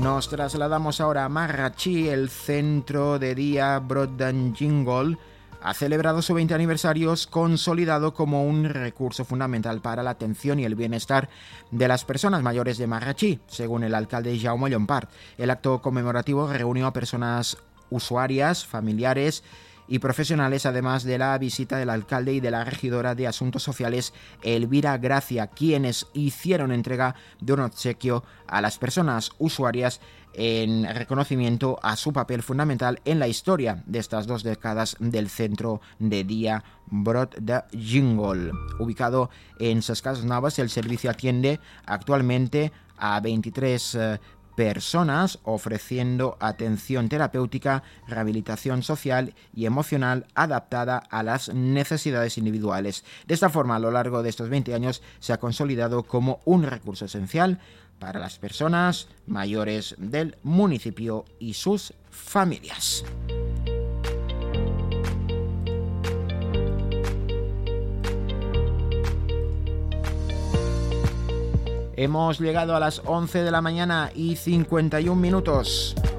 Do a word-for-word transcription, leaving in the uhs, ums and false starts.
Nos trasladamos ahora a Marratxí. El centro de día Brot d'en Gíngol ha celebrado su veinte aniversario, consolidado como un recurso fundamental para la atención y el bienestar de las personas mayores de Marratxí, según el alcalde Jaume Llompart. El acto conmemorativo reunió a personas usuarias, familiares y profesionales, además de la visita del alcalde y de la regidora de Asuntos Sociales, Elvira Gracia, quienes hicieron entrega de un obsequio a las personas usuarias en reconocimiento a su papel fundamental en la historia de estas dos décadas del centro de día Brot d'en Gíngol. Ubicado en Ses Cases Noves, el servicio atiende actualmente a veintitrés eh, personas, ofreciendo atención terapéutica, rehabilitación social y emocional adaptada a las necesidades individuales. De esta forma, a lo largo de estos veinte años, se ha consolidado como un recurso esencial para las personas mayores del municipio y sus familias. Hemos llegado a las once de la mañana y cincuenta y un minutos.